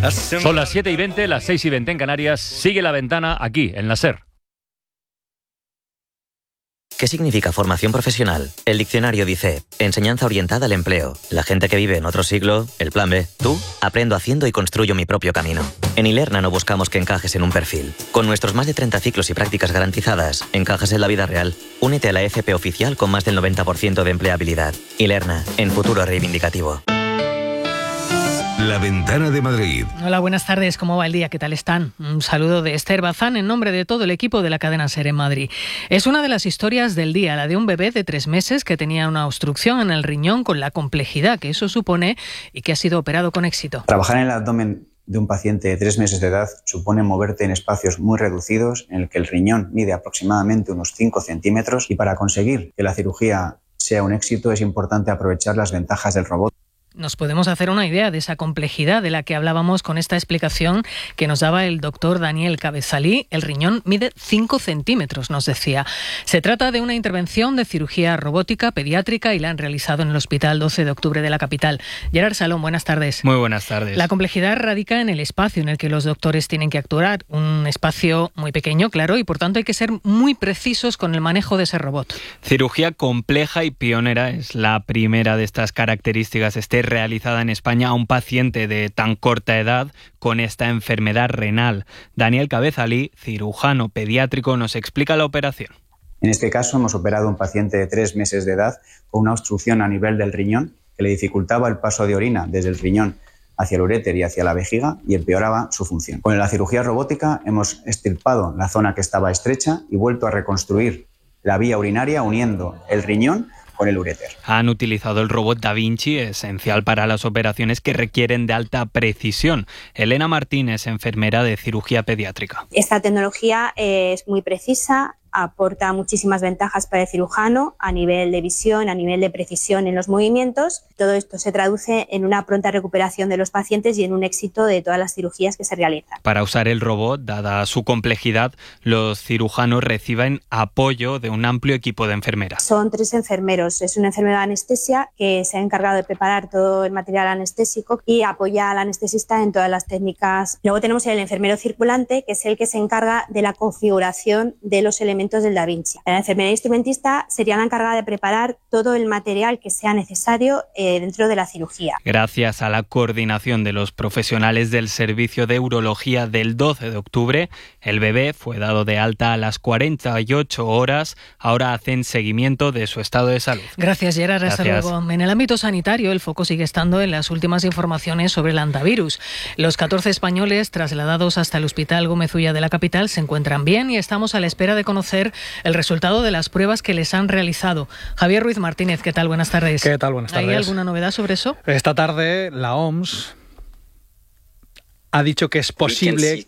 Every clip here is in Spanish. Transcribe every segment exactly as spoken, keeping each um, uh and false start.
Son las siete y veinte, las seis y veinte en Canarias. Sigue La Ventana aquí, en la SER. ¿Qué significa formación profesional? El diccionario dice: enseñanza orientada al empleo. La gente que vive en otro siglo, el plan B. Tú, aprendo haciendo y construyo mi propio camino. En Ilerna no buscamos que encajes en un perfil. Con nuestros más de treinta ciclos y prácticas garantizadas, encajas en la vida real. Únete a la F P oficial con más del noventa por ciento de empleabilidad. Ilerna, en futuro reivindicativo. La Ventana de Madrid. Hola, buenas tardes. ¿Cómo va el día? ¿Qué tal están? Un saludo de Esther Bazán en nombre de todo el equipo de la cadena SER en Madrid. Es una de las historias del día, la de un bebé de tres meses que tenía una obstrucción en el riñón con la complejidad que eso supone y que ha sido operado con éxito. Trabajar en el abdomen de un paciente de tres meses de edad supone moverte en espacios muy reducidos en el que el riñón mide aproximadamente unos cinco centímetros, y para conseguir que la cirugía sea un éxito es importante aprovechar las ventajas del robot. Nos podemos hacer una idea de esa complejidad de la que hablábamos con esta explicación que nos daba el doctor Daniel Cabezalí. El riñón mide cinco centímetros, nos decía. Se trata de una intervención de cirugía robótica pediátrica y la han realizado en el Hospital doce de octubre de la capital. Gerard Salón, buenas tardes. Muy buenas tardes. La complejidad radica en el espacio en el que los doctores tienen que actuar. Un espacio muy pequeño, claro, y por tanto hay que ser muy precisos con el manejo de ese robot. Cirugía compleja y pionera es la primera de estas características. Este realizada en España a un paciente de tan corta edad con esta enfermedad renal. Daniel Cabezalí, cirujano pediátrico, nos explica la operación. En este caso hemos operado a un paciente de tres meses de edad con una obstrucción a nivel del riñón que le dificultaba el paso de orina desde el riñón hacia el uréter y hacia la vejiga y empeoraba su función. Con la cirugía robótica hemos extirpado la zona que estaba estrecha y vuelto a reconstruir la vía urinaria uniendo el riñón con el uréter. Han utilizado el robot Da Vinci, esencial para las operaciones que requieren de alta precisión. Elena Martínez, enfermera de cirugía pediátrica. Esta tecnología es muy precisa, aporta muchísimas ventajas para el cirujano a nivel de visión, a nivel de precisión en los movimientos. Todo esto se traduce en una pronta recuperación de los pacientes y en un éxito de todas las cirugías que se realizan. Para usar el robot, dada su complejidad, los cirujanos reciben apoyo de un amplio equipo de enfermeras. Son tres enfermeros. Es una enfermera de anestesia que se ha encargado de preparar todo el material anestésico y apoya al anestesista en todas las técnicas. Luego tenemos el enfermero circulante, que es el que se encarga de la configuración de los elementos del Da Vinci. La enfermera instrumentista sería la encargada de preparar todo el material que sea necesario eh, dentro de la cirugía. Gracias a la coordinación de los profesionales del Servicio de Urología del doce de octubre, el bebé fue dado de alta a las cuarenta y ocho horas. Ahora hacen seguimiento de su estado de salud. Gracias, Gerard. Gracias. Hasta luego. En el ámbito sanitario, el foco sigue estando en las últimas informaciones sobre el antivirus. Los catorce españoles trasladados hasta el Hospital Gómez Ulla de la capital se encuentran bien y estamos a la espera de conocer el resultado de las pruebas que les han realizado. Javier Ruiz Martínez, ¿qué tal? Buenas tardes. ¿Qué tal? Buenas tardes. ¿Hay alguna novedad sobre eso? Esta tarde la O M S ha dicho que es posible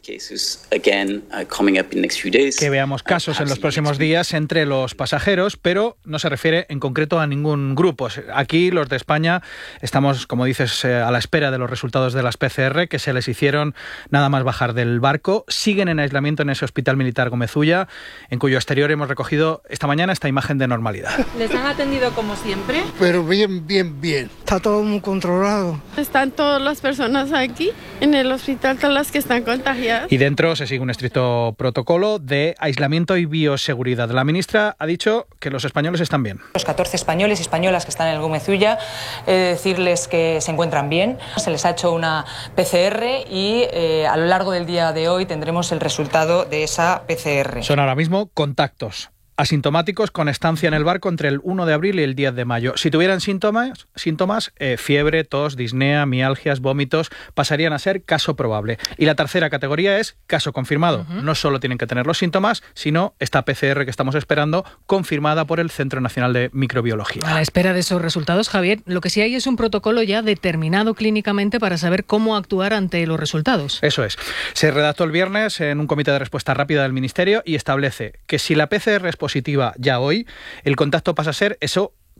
que veamos casos en los próximos días entre los pasajeros, pero no se refiere en concreto a ningún grupo. Aquí, los de España, estamos, como dices, a la espera de los resultados de las P C R que se les hicieron nada más bajar del barco. Siguen en aislamiento en ese Hospital Militar Gómez Ulla, en cuyo exterior hemos recogido esta mañana esta imagen de normalidad. ¿Les han atendido como siempre? Pero bien, bien, bien. Está todo muy controlado. Están todas las personas aquí en el hospital, todas las que están contagiadas. Y dentro se sigue un estricto protocolo de aislamiento y bioseguridad. La ministra ha dicho que los españoles están bien. Los catorce españoles y españolas que están en el Gómez Ulla, eh, decirles que se encuentran bien. Se les ha hecho una P C R y eh, a lo largo del día de hoy tendremos el resultado de esa P C R. Son ahora mismo contactos asintomáticos con estancia en el barco entre el uno de abril y el diez de mayo. Si tuvieran síntomas, síntomas eh, fiebre, tos, disnea, mialgias, vómitos, pasarían a ser caso probable. Y la tercera categoría es caso confirmado. Uh-huh. No solo tienen que tener los síntomas, sino esta P C R que estamos esperando, confirmada por el Centro Nacional de Microbiología. A la espera de esos resultados, Javier, lo que sí hay es un protocolo ya determinado clínicamente para saber cómo actuar ante los resultados. Eso es. Se redactó el viernes en un comité de respuesta rápida del Ministerio y establece que si la P C R es positiva ya hoy, el contacto pasa a ser eso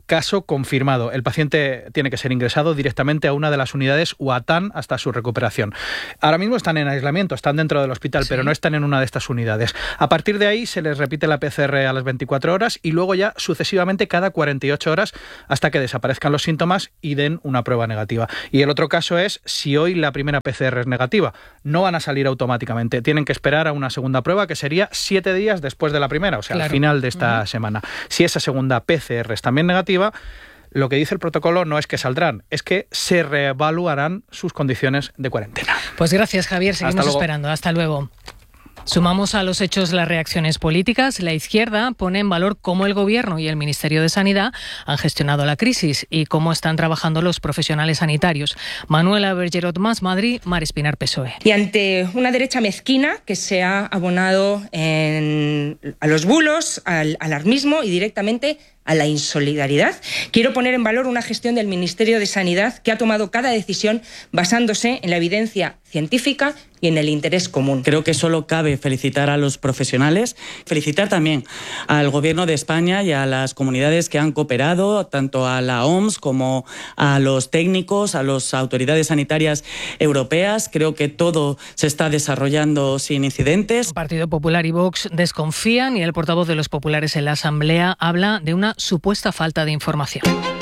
caso confirmado. El paciente tiene que ser ingresado directamente a una de las unidades U A T A N hasta su recuperación. Ahora mismo están en aislamiento, están dentro del hospital, sí, pero no están en una de estas unidades. A partir de ahí se les repite la P C R a las veinticuatro horas y luego ya sucesivamente cada cuarenta y ocho horas hasta que desaparezcan los síntomas y den una prueba negativa. Y el otro caso es si hoy la primera P C R es negativa. No van a salir automáticamente, tienen que esperar a una segunda prueba que sería siete días después de la primera, o sea, claro, al final de esta uh-huh. semana. Si esa segunda P C R es también negativa, lo que dice el protocolo no es que saldrán, es que se reevaluarán sus condiciones de cuarentena. Pues gracias, Javier, seguimos esperando. Hasta luego. Sumamos a los hechos las reacciones políticas. La izquierda pone en valor cómo el Gobierno y el Ministerio de Sanidad han gestionado la crisis y cómo están trabajando los profesionales sanitarios. Manuela Bergerot, Más Madrid, Mar Espinar, P S O E. Y ante una derecha mezquina que se ha abonado en, a los bulos, al alarmismo y directamente a la insolidaridad, quiero poner en valor una gestión del Ministerio de Sanidad que ha tomado cada decisión basándose en la evidencia científica y en el interés común. Creo que solo cabe felicitar a los profesionales, felicitar también al Gobierno de España y a las comunidades que han cooperado, tanto a la O M S como a los técnicos, a las autoridades sanitarias europeas. Creo que todo se está desarrollando sin incidentes. Partido Popular y Vox desconfían y el portavoz de los populares en la Asamblea habla de una supuesta falta de información.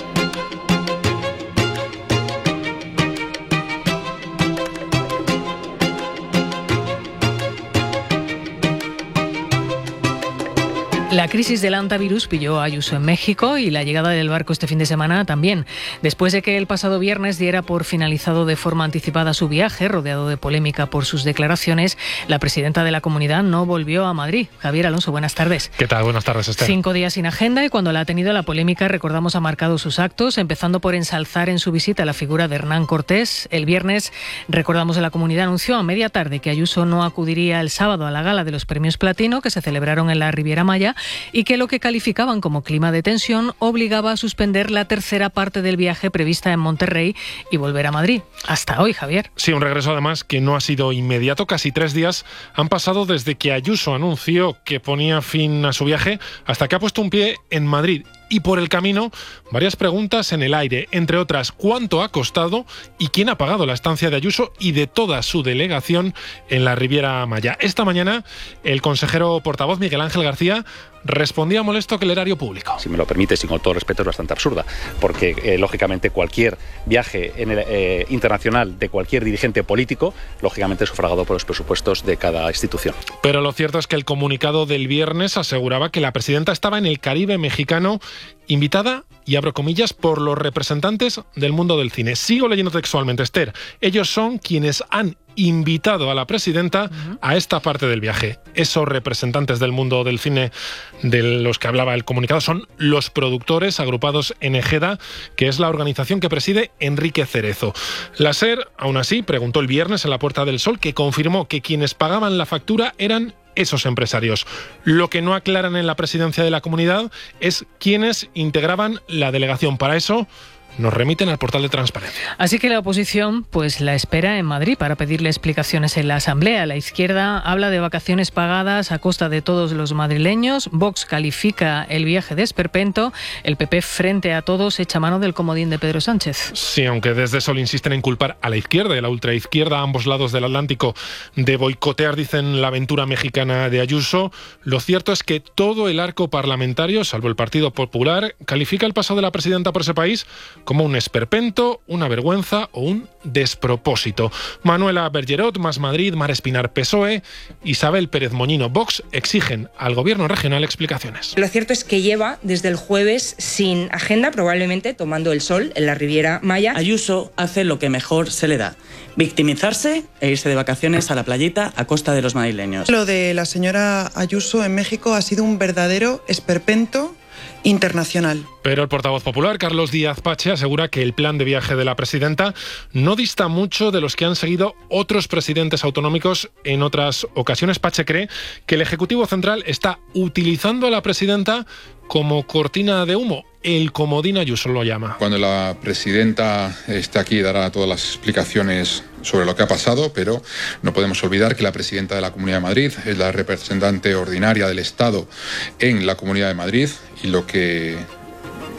La crisis del hantavirus pilló a Ayuso en México y la llegada del barco este fin de semana también. Después de que el pasado viernes diera por finalizado de forma anticipada su viaje, rodeado de polémica por sus declaraciones, la presidenta de la comunidad no volvió a Madrid. Javier Alonso, buenas tardes. ¿Qué tal? Buenas tardes, Esther. Cinco días sin agenda y cuando la ha tenido la polémica, recordamos, ha marcado sus actos, empezando por ensalzar en su visita la figura de Hernán Cortés. El viernes, recordamos, la comunidad anunció a media tarde que Ayuso no acudiría el sábado a la gala de los Premios Platino, que se celebraron en la Riviera Maya, y que lo que calificaban como clima de tensión obligaba a suspender la tercera parte del viaje prevista en Monterrey y volver a Madrid. Hasta hoy, Javier. Sí, un regreso además que no ha sido inmediato. Casi tres días han pasado desde que Ayuso anunció que ponía fin a su viaje hasta que ha puesto un pie en Madrid. Y por el camino, varias preguntas en el aire, entre otras, ¿cuánto ha costado y quién ha pagado la estancia de Ayuso y de toda su delegación en la Riviera Maya? Esta mañana, el consejero portavoz Miguel Ángel García respondía molesto que el erario público. Si me lo permites, y con todo respeto, es bastante absurda, porque eh, lógicamente cualquier viaje en el, eh, internacional de cualquier dirigente político, lógicamente es sufragado por los presupuestos de cada institución. Pero lo cierto es que el comunicado del viernes aseguraba que la presidenta estaba en el Caribe mexicano, invitada, y abro comillas, por los representantes del mundo del cine. Sigo leyendo textualmente, Esther. Ellos son quienes han invitado a la presidenta uh-huh. a esta parte del viaje. Esos representantes del mundo del cine de los que hablaba el comunicado son los productores agrupados en Ejeda, que es la organización que preside Enrique Cerezo. La SER, aún así, preguntó el viernes en la Puerta del Sol, que confirmó que quienes pagaban la factura eran esos empresarios. Lo que no aclaran en la presidencia de la comunidad es quiénes integraban la delegación. Para eso nos remiten al portal de transparencia. Así que la oposición pues la espera en Madrid para pedirle explicaciones en la Asamblea. La izquierda habla de vacaciones pagadas a costa de todos los madrileños. Vox califica el viaje de esperpento. El P P, frente a todos, echa mano del comodín de Pedro Sánchez. Sí, aunque desde Sol insisten en culpar a la izquierda y a la ultraizquierda, a ambos lados del Atlántico, de boicotear, dicen, la aventura mexicana de Ayuso, lo cierto es que todo el arco parlamentario, salvo el Partido Popular, califica el paso de la presidenta por ese país como un esperpento, una vergüenza o un despropósito. Manuela Bergerot, Más Madrid, Mar Espinar, P S O E, Isabel Pérez Moñino, Vox, exigen al gobierno regional explicaciones. Lo cierto es que lleva desde el jueves sin agenda, probablemente tomando el sol en la Riviera Maya. Ayuso hace lo que mejor se le da: victimizarse e irse de vacaciones a la playita a costa de los madrileños. Lo de la señora Ayuso en México ha sido un verdadero esperpento internacional. Pero el portavoz popular, Carlos Díaz Pache, asegura que el plan de viaje de la presidenta no dista mucho de los que han seguido otros presidentes autonómicos en otras ocasiones. Pache cree que el Ejecutivo Central está utilizando a la presidenta como cortina de humo. El comodín Ayuso lo llama. Cuando la presidenta esté aquí dará todas las explicaciones sobre lo que ha pasado, pero no podemos olvidar que la presidenta de la Comunidad de Madrid es la representante ordinaria del Estado en la Comunidad de Madrid y lo que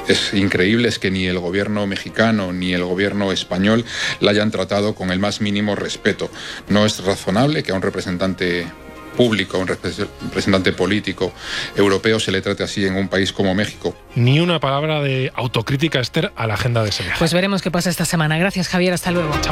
es increíble es que ni el gobierno mexicano ni el gobierno español la hayan tratado con el más mínimo respeto. No es razonable que a un representante público, a un representante político europeo se le trate así en un país como México. Ni una palabra de autocrítica, Esther, a la agenda de ese viaje. Pues veremos qué pasa esta semana. Gracias, Javier. Hasta luego. Chao.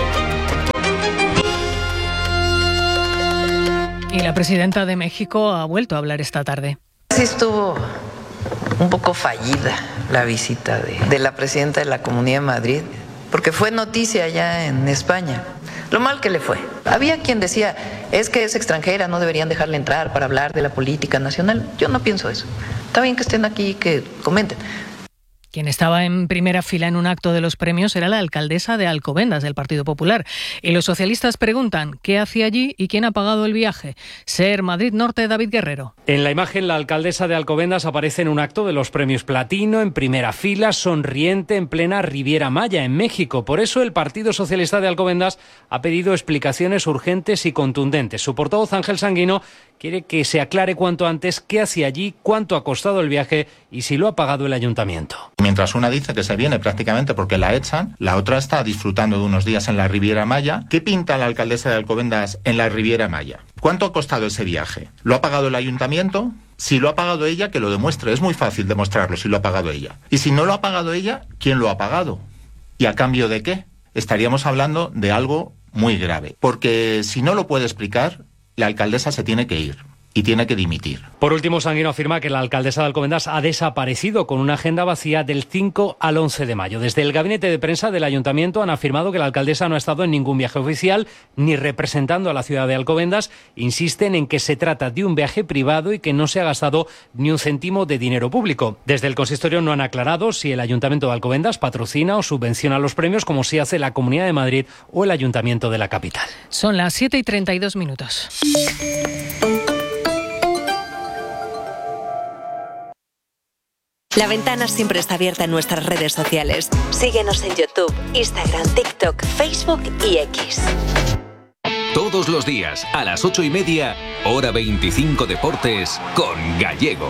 Y la presidenta de México ha vuelto a hablar esta tarde. Sí estuvo un poco fallida la visita de, de la presidenta de la Comunidad de Madrid, porque fue noticia allá en España. Lo mal que le fue. Había quien decía, es que es extranjera, no deberían dejarla entrar para hablar de la política nacional. Yo no pienso eso. Está bien que estén aquí, que comenten. Quien estaba en primera fila en un acto de los premios era la alcaldesa de Alcobendas, del Partido Popular. Y los socialistas preguntan qué hacía allí y quién ha pagado el viaje. Ser Madrid Norte, David Guerrero. En la imagen, la alcaldesa de Alcobendas aparece en un acto de los premios Platino, en primera fila, sonriente, en plena Riviera Maya, en México. Por eso el Partido Socialista de Alcobendas ha pedido explicaciones urgentes y contundentes. Su portavoz, Ángel Sanguino, quiere que se aclare cuanto antes qué hacía allí, cuánto ha costado el viaje y si lo ha pagado el ayuntamiento. Mientras una dice que se viene prácticamente porque la echan, la otra está disfrutando de unos días en la Riviera Maya. ¿Qué pinta la alcaldesa de Alcobendas en la Riviera Maya? ¿Cuánto ha costado ese viaje? ¿Lo ha pagado el ayuntamiento? Si lo ha pagado ella, que lo demuestre. Es muy fácil demostrarlo si lo ha pagado ella. Y si no lo ha pagado ella, ¿quién lo ha pagado? ¿Y a cambio de qué? Estaríamos hablando de algo muy grave. Porque si no lo puede explicar, la alcaldesa se tiene que ir y tiene que dimitir. Por último, Sanguino afirma que la alcaldesa de Alcobendas ha desaparecido con una agenda vacía del cinco al once de mayo. Desde el gabinete de prensa del ayuntamiento han afirmado que la alcaldesa no ha estado en ningún viaje oficial ni representando a la ciudad de Alcobendas. Insisten en que se trata de un viaje privado y que no se ha gastado ni un céntimo de dinero público. Desde el consistorio no han aclarado si el ayuntamiento de Alcobendas patrocina o subvenciona los premios, como sí hace la Comunidad de Madrid o el ayuntamiento de la capital. Son las siete y treinta y dos minutos. La Ventana siempre está abierta en nuestras redes sociales. Síguenos en YouTube, Instagram, TikTok, Facebook y X. Todos los días, a las ocho y media, Hora veinticinco Deportes, con Gallego.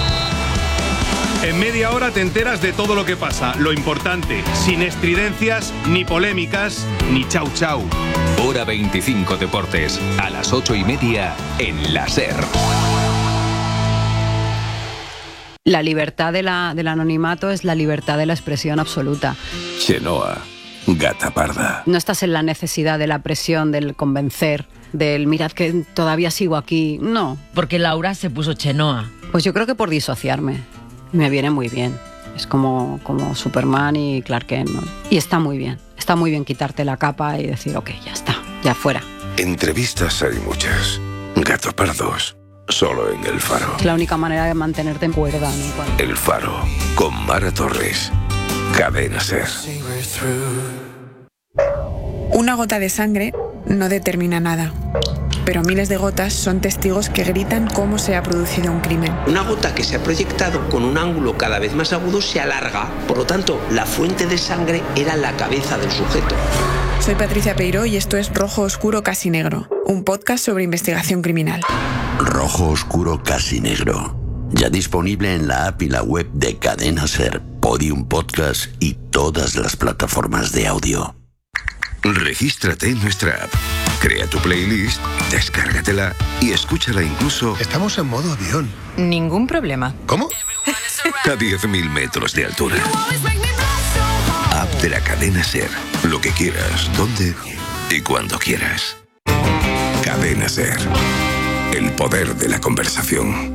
En media hora te enteras de todo lo que pasa, lo importante, sin estridencias, ni polémicas, ni chau chau. Hora veinticinco Deportes, a las ocho y media, en la SER. La libertad de la, del anonimato es la libertad de la expresión absoluta. Chenoa, gata parda. No estás en la necesidad de la presión, del convencer, del mirad que todavía sigo aquí. No. Porque Laura se puso Chenoa. Pues yo creo que por disociarme. Me viene muy bien. Es como, como Superman y Clark Kent, ¿no? Y está muy bien. Está muy bien quitarte la capa y decir, ok, ya está, ya fuera. Entrevistas hay muchas. Gato pardos. Solo en El Faro. Es la única manera de mantenerte en cuerda, ¿no? El Faro, con Mara Torres. Cadena SER. Una gota de sangre no determina nada, pero miles de gotas son testigos que gritan cómo se ha producido un crimen. Una gota que se ha proyectado con un ángulo cada vez más agudo se alarga, por lo tanto, la fuente de sangre era la cabeza del sujeto. Soy Patricia Peiró y esto es Rojo Oscuro Casi Negro, un podcast sobre investigación criminal. Rojo Oscuro Casi Negro, ya disponible en la app y la web de Cadena SER, Podium Podcast y todas las plataformas de audio. Regístrate en nuestra app, crea tu playlist, descárgatela y escúchala incluso... Estamos en modo avión. Ningún problema. ¿Cómo? A diez mil metros de altura. App de la Cadena SER. Lo que quieras, donde y cuando quieras. Cadena SER. El poder de la conversación.